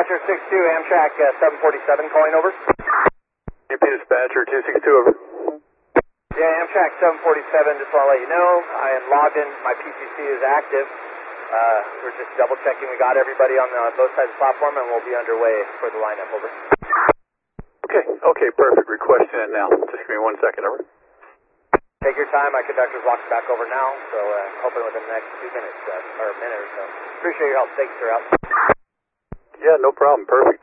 Dispatcher 62, Amtrak 747 calling over. UP Dispatcher 262 over. Yeah, Amtrak 747, just want to let you know, I am logged in, my PCC is active. We're just double checking we got everybody on both sides of the platform, and we'll be underway for the lineup, over. Okay, perfect. Requesting it now. Just give me 1 second, over. Take your time, my conductor's walking back over now, so hoping within the next 2 minutes, or a minute or so. Appreciate your help, thanks, sir, out. Yeah, no problem, perfect.